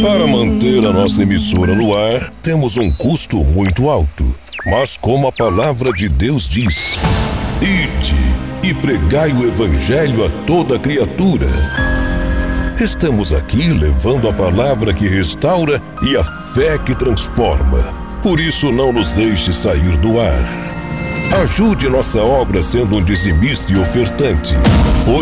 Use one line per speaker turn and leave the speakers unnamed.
Para manter a nossa emissora no ar, temos um custo muito alto. Mas como a palavra de Deus diz: ide e pregai o evangelho a toda criatura. Estamos aqui levando a palavra que restaura e a fé que transforma. Por isso não nos deixe sair do ar. Ajude nossa obra sendo um dizimista e ofertante.